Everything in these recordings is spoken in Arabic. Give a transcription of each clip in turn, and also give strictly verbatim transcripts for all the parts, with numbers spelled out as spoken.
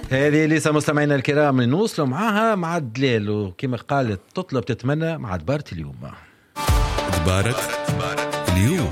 هذه ليس مستمعينا الكرام نوصلوا معاها مع الدلال، وكما قالت تطلب تتمنى مع دبارة اليوم. دبارة اليوم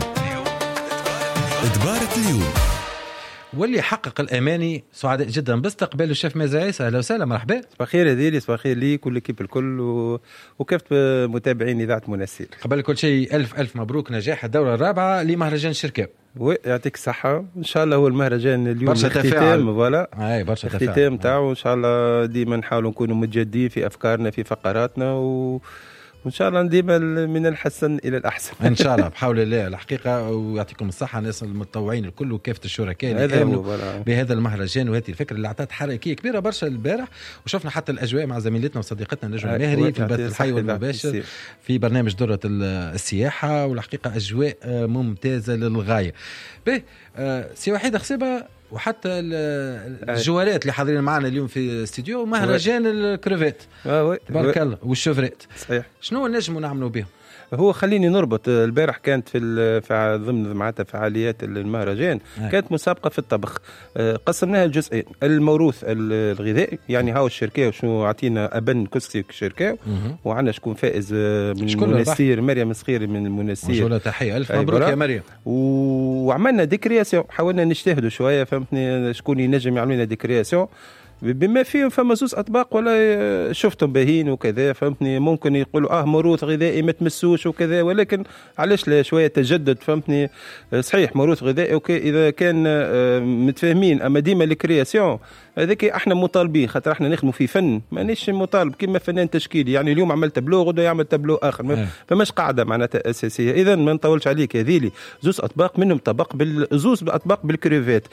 دبارة اليوم واللي حقق الأماني سعداء جدا باستقبال الشيف مازن عيسى. أهلا وسهلا، مرحبا. صباح الخير هذيلي، صباح الخير لي كل كيب الكل و... وكافة متابعين إذاعة منسير. قبل كل شيء ألف ألف مبروك نجاح الدورة الرابعة لمهرجان الشركاء. ويعطيك الصحة، إن شاء الله هو المهرجان اليوم برشا الاختتام، فوالا أي برشا تفاعل الاختتام تاعو. إن شاء الله ديما نحاولوا نكونوا متجدين في أفكارنا في فقراتنا و... وإن شاء الله ديما من الحسن إلى الأحسن إن شاء الله بحول الله الحقيقة. ويعطيكم الصحة الناس المتطوعين الكل وكافة الشركاء اللي آمنوا بهذا المهرجان وهذه الفكرة اللي أعطت حركية كبيرة برشا البارح. وشفنا حتى الأجواء مع زميلتنا وصديقتنا نجم المهري في البث الحي والمباشر في برنامج درة السياحة، والحقيقة أجواء ممتازة للغاية. به سي وحيد خصيبة وحتى الجوارات اللي حاضرين معنا اليوم في الاستديو مهرجان الكريفات تبارك الله والشوفريت. صحيح. شنو نجموا نعملوا بهم؟ هو خليني نربط. البارح كانت في ضمن معناتها فعاليات المهرجان آه. كانت مسابقه في الطبخ، قسمناها لجزئين: الموروث الغذائي يعني هاو الشركاء وشنو عطينا ابن كسكسي الشركاء، وعندنا شكون فائز من المنسير مريم صغيري من المنسير. مجوله تحيه الف مبروك يا مريم. وعملنا ديكرياسيون، حاولنا نجتهدوا شويه فهمتني شكون ينجم يعمل لنا ديكرياسيون بما فيهم فما زوز أطباق ولا شفتم باهين وكذا فهمتني. ممكن يقولوا اه موروث غذائي ما تمسوش وكذا، ولكن علاش لا شويه تجدد فهمتني. صحيح موروث غذائي اوكي اذا كان متفاهمين، اما ديما الكرياسيون هذاك احنا مطالبين خاطر احنا نخدموا في فن، مانيش مطالب كما فنان تشكيلي يعني اليوم عمل تابلو غدا يعمل تابلو اخر، ما فماش قاعده معناتها اساسيه. اذا ما نطولش عليك هذيلي زوز اطباق منهم طبق بالزوز اطباق بالكريفات.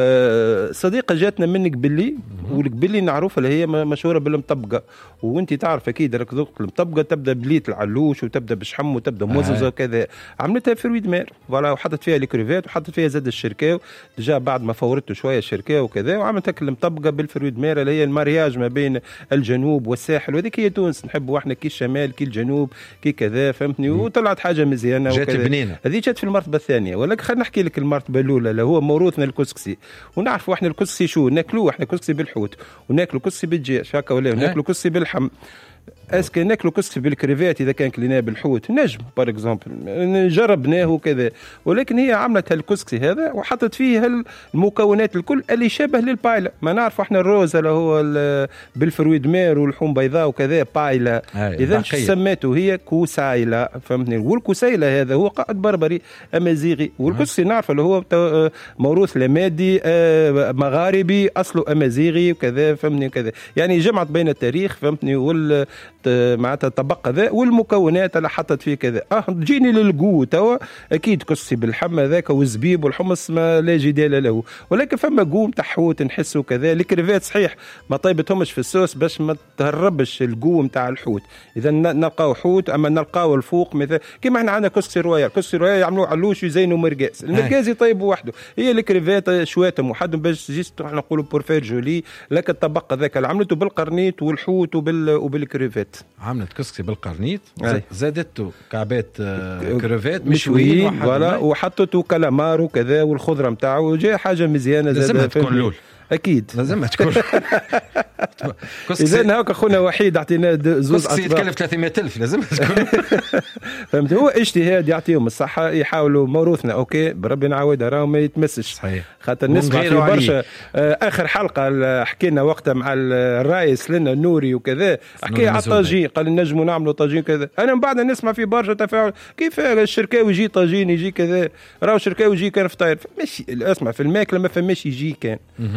آه صديقه جاتنا منك باللي والقبلي نعرفها اللي هي مشهوره بالمطبقه، وانت تعرف اكيد راك ذوق المطبقه تبدا بليت العلوش وتبدا بشحم وتبدا مززه وكذا. عملتها في رويد مار فوالا، وحطت فيها الكريفات وحطت فيها زاد الشركاو ديجا بعد ما فورته شويه الشركاو وكذا، وعملت هكا المطبقه بالفرويد مار اللي هي المارياج ما بين الجنوب والساحل، وهذيك هي تونس نحبوا احنا كي الشمال كي الجنوب كي كذا فهمتني. وطلعت حاجه مزيانه جات بنينه. هذه جات في المرتبه الثانيه، ولكن خلينا نحكي لك المرتبه الاولى اللي هو موروثنا الكسكسي. ونعرفوا احنا الكسكسي شو ناكلوه، احنا كسكسي بالحوت وناكلوا كسكسي بالدجاج هكا ولا ناكلوا كسكسي باللحم. اسكو ناكلوا كسكسي بالكريفات اذا كان كليناه بالحوت نجم بار اكزومبل جربناه وكذا، ولكن هي عملت هالكسكسي هذا وحطت فيه المكونات الكل اللي شبه للبايلا. ما نعرف احنا الروز اللي هو بالفرويد مير واللحوم بيضاء وكذا بايلا، اذا سميته هي كوسايلا فهمتني. والكوسايلا هذا هو قائد بربري امازيغي، والكسكسي نعرف اللي هو موروث لمادي مغاربي اصله امازيغي وكذا فهمتني وكذا، يعني جمعت بين التاريخ فهمتني وال معناتها الطبق ذا والمكونات اللي حطت فيه كذا. اه تجيني للقوه توا اكيد كسي بالحم هذاك والزبيب والحمص ما لا جدال له، ولكن فما قوم تاع حوت نحسه كذا. الكريفات صحيح ما طيبتهمش في السوس باش ما تهربش القوم تاع الحوت، اذا نلقاو حوت اما نلقاو الفوق مثلا كيما احنا عندنا كسي رويال. كسي رويال يعملوا علوش يزينوا مرقاس، المرقاس يطيب وحده. هي الكريفات شواتهم وحدهم باش جيست احنا نقولوا بورفير جولي، لكن الطبق هذاك اللي عملته بالقرنيط والحوت وبال وبالكريفات. عملت كسكسي بالقرنيط زادته كعبات كريفات مشويين فوالا، وحطته كالامار وكذا والخضره نتاعو جاء حاجه مزيانه. لازم تكون لول اكيد لازم تكون. اذا هاك اخونا وحيد اعطينا زوز اطباق يتكلف ثلاثمائة ألف لازم تكون. فهمت. هو اجتهاد يعطيهم الصحه، يحاولوا موروثنا اوكي بربي نعاودها راه ما يتمسش صحيح. خاطر نسمع في برشا اخر حلقه حكينا وقتها مع الرئيس لنا النوري وكذا حكي على الطاجين، قال نجموا نعملوا طاجين كذا. انا من بعد نسمع في برشا تفاعل كيف الشركاوي يجي طاجين يجي كذا، راهو الشركاوي يجي كان فطاير. ماشي اسمع في الماكله ما فماش يجي كان